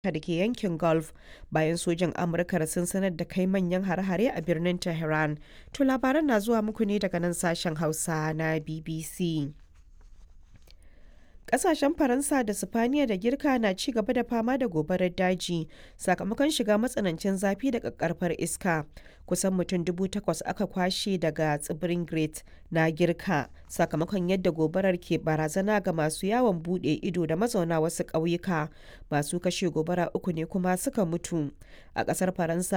da ke yankin Gulf bayan sojin Amurka sun sanar da kai manyan hare-hare a birnin Tehran. To labaran na zuwa muku ne daga nan sashen Hausa na BBC. Kasashen Faransa da Sifaniya da Girka na ci gaba da fama da gobarar daji sakamakon shiga matsanancin zafi da ƙaƙƙarfar iska. Kusan mutum 8,000 aka kwashe daga tsibirin Crete na Girka sakamakon yadda gobarar ke barazana ga masu yawon bude ido da mazauna wasu ƙauyuka. Masu kashe gobara 3 ne kuma suka mutu. A ƙasar Faransa